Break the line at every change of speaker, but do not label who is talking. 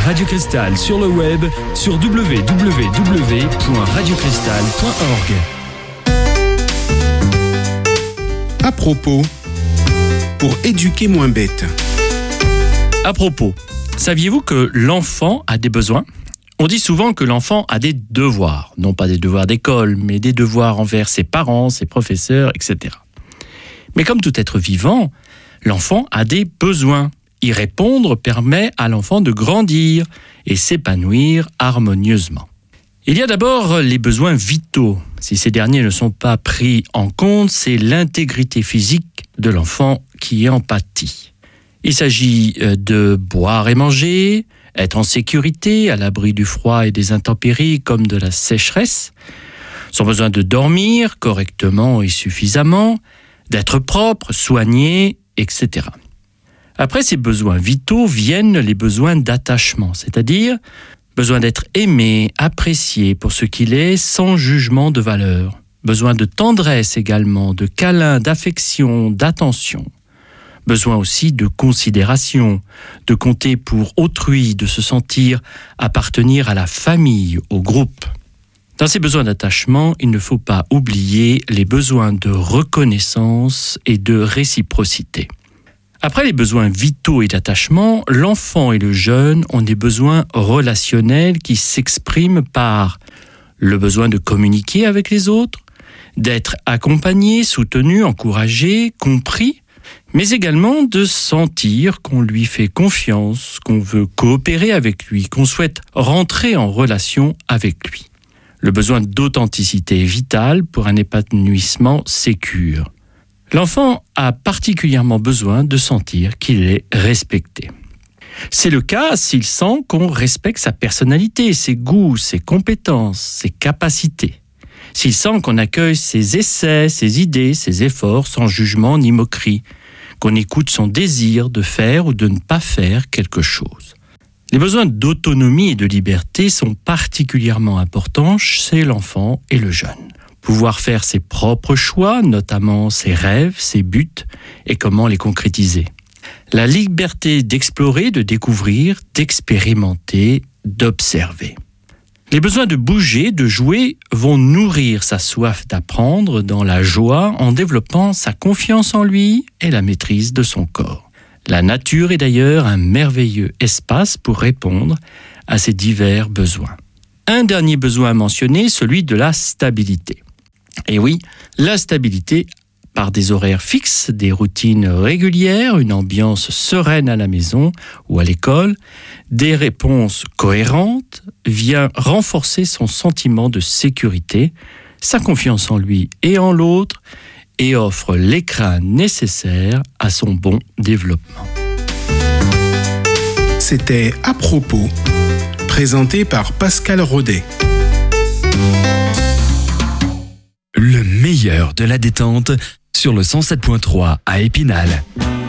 Radio Cristal sur le web sur www.radiocristal.org.
À propos, pour éduquer moins bête.
À propos, saviez-vous que l'enfant a des besoins ? On dit souvent que l'enfant a des devoirs, non pas des devoirs d'école, mais des devoirs envers ses parents, ses professeurs, etc. Mais comme tout être vivant, l'enfant a des besoins. Y répondre permet à l'enfant de grandir et s'épanouir harmonieusement. Il y a d'abord les besoins vitaux. Si ces derniers ne sont pas pris en compte, c'est l'intégrité physique de l'enfant qui en pâtit. Il s'agit de boire et manger, être en sécurité, à l'abri du froid et des intempéries comme de la sécheresse, son besoin de dormir correctement et suffisamment, d'être propre, soigné, etc. Après ces besoins vitaux viennent les besoins d'attachement, c'est-à-dire besoin d'être aimé, apprécié pour ce qu'il est, sans jugement de valeur. Besoin de tendresse également, de câlin, d'affection, d'attention. Besoin aussi de considération, de compter pour autrui, de se sentir appartenir à la famille, au groupe. Dans ces besoins d'attachement, il ne faut pas oublier les besoins de reconnaissance et de réciprocité. Après les besoins vitaux et d'attachement, l'enfant et le jeune ont des besoins relationnels qui s'expriment par le besoin de communiquer avec les autres, d'être accompagné, soutenu, encouragé, compris, mais également de sentir qu'on lui fait confiance, qu'on veut coopérer avec lui, qu'on souhaite rentrer en relation avec lui. Le besoin d'authenticité est vital pour un épanouissement sécure. L'enfant a particulièrement besoin de sentir qu'il est respecté. C'est le cas s'il sent qu'on respecte sa personnalité, ses goûts, ses compétences, ses capacités. S'il sent qu'on accueille ses essais, ses idées, ses efforts sans jugement ni moquerie, qu'on écoute son désir de faire ou de ne pas faire quelque chose. Les besoins d'autonomie et de liberté sont particulièrement importants chez l'enfant et le jeune. Pouvoir faire ses propres choix, notamment ses rêves, ses buts et comment les concrétiser. La liberté d'explorer, de découvrir, d'expérimenter, d'observer. Les besoins de bouger, de jouer vont nourrir sa soif d'apprendre dans la joie en développant sa confiance en lui et la maîtrise de son corps. La nature est d'ailleurs un merveilleux espace pour répondre à ces divers besoins. Un dernier besoin à mentionner, celui de la stabilité. Et oui, la stabilité par des horaires fixes, des routines régulières, une ambiance sereine à la maison ou à l'école, des réponses cohérentes, vient renforcer son sentiment de sécurité, sa confiance en lui et en l'autre, et offre l'écrin nécessaire à son bon développement.
C'était À propos, présenté par Pascal Rodet.
Le meilleur de la détente sur le 107.3 à Épinal.